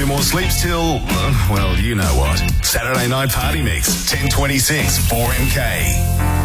few more sleeps till, well, you know what. Saturday Night Party Mix, 10:26, 4MK.